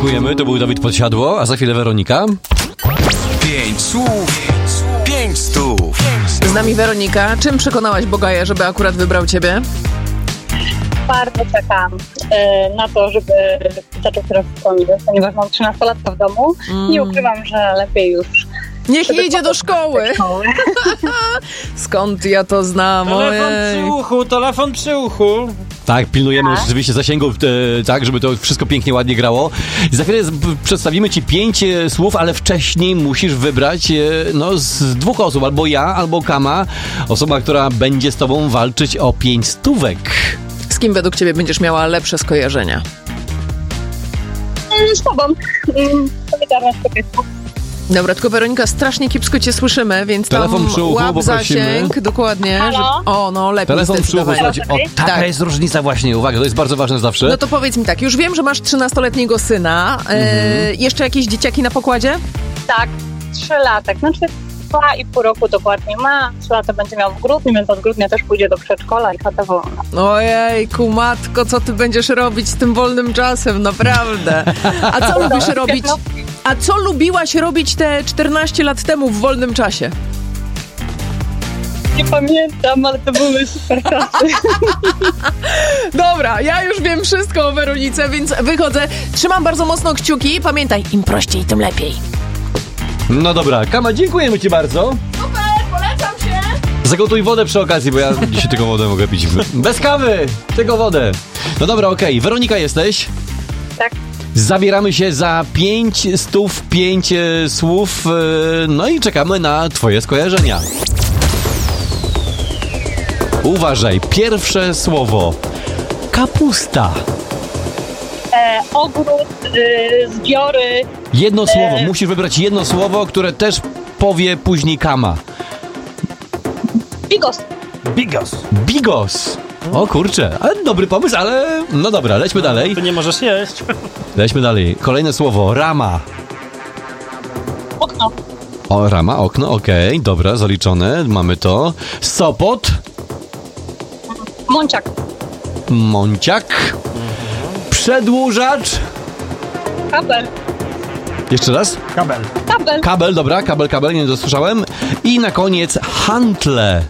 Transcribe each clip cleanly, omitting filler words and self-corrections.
dziękujemy. To był Dawid Podsiadło, a za chwilę Weronika. 5 słów, 5 stów. Z nami Weronika. Czym przekonałaś Bogaja, żeby akurat wybrał ciebie? Bardzo czekam na to, żeby zaczął teraz szkoły, ponieważ mam 13-latka w domu. Nie ukrywam, że lepiej już. Niech jedzie do szkoły. Skąd ja to znam? Telefon przy uchu. Tak, pilnujemy rzeczywiście zasięgów, tak, żeby to wszystko pięknie, ładnie grało. I za chwilę przedstawimy ci 5 słów, ale wcześniej musisz wybrać z 2 osób, albo ja, albo Kama, osoba, która będzie z tobą walczyć o 5 stówek. Z kim według ciebie będziesz miała lepsze skojarzenia? Z tobą. Solidarność kobietą. Dobra, tylko Weronika, strasznie kiepsko cię słyszymy, więc telefon przy uchu, łap poprosimy. zasięg, dokładnie. Lepiej Telefon przy uchu, zdecydowanie. słuchajcie, taka jest różnica właśnie, uwaga, to jest bardzo ważne zawsze. No to powiedz mi tak, już wiem, że masz 13-letniego syna, jeszcze jakieś dzieciaki na pokładzie? Tak, 3-latek, znaczy 2,5 roku dokładnie ma, 3 lata będzie miał w grudniu, więc od grudnia też pójdzie do przedszkola i chata wolna. Ojejku, matko, co ty będziesz robić z tym wolnym czasem, naprawdę. A co lubisz robić? A co lubiłaś robić te 14 lat temu w wolnym czasie? Nie pamiętam, ale to były super czasy. Dobra, ja już wiem wszystko o Weronice, więc wychodzę. Trzymam bardzo mocno kciuki. Pamiętaj, im prościej, tym lepiej. No dobra, Kama, dziękujemy ci bardzo. Super, polecam się. Zagotuj wodę przy okazji, bo ja dzisiaj tylko wodę mogę pić. Bez kawy, tylko wodę. No dobra, okej. Weronika, jesteś? Tak. Zabieramy się za 5 stów, 5 słów, no i czekamy na twoje skojarzenia. Uważaj, pierwsze słowo. Kapusta. Ogród, zbiory. Jedno słowo, musisz wybrać jedno słowo, które też powie później Kama. Bigos. Bigos. O kurczę, ale dobry pomysł, ale no dobra, lećmy dalej. Ty nie możesz jeść. Lećmy dalej. Kolejne słowo, rama. Okno. O, rama, okno, okej, dobra, zaliczone, mamy to. Sopot. Monciak. Przedłużacz. Kabel. Jeszcze raz. Kabel, dobra, kabel, nie dosłyszałem. I na koniec hantle.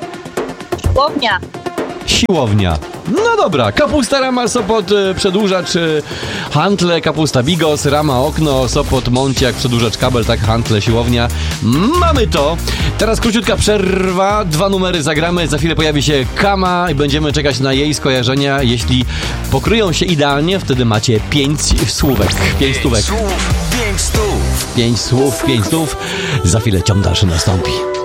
Siłownia. No dobra, kapusta, rama, sopot, przedłużacz, hantle, kapusta, bigos, rama, okno, sopot, monciak, przedłużacz, kabel, tak, hantle, siłownia. Mamy to. Teraz króciutka przerwa, 2 numery zagramy, za chwilę pojawi się Kama i będziemy czekać na jej skojarzenia. Jeśli pokryją się idealnie, wtedy macie 5 słówek. 5 stówek. 5 słów, 5 stów. 5 słów, 5 stów. Za chwilę ciąg dalszy nastąpi.